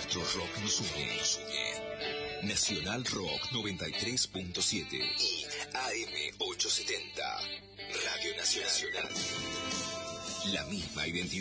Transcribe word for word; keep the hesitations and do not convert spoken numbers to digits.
nuestro rock nos une. Nacional Rock noventa y tres punto siete y A M ochocientos setenta. Radio Nacional. La misma identidad.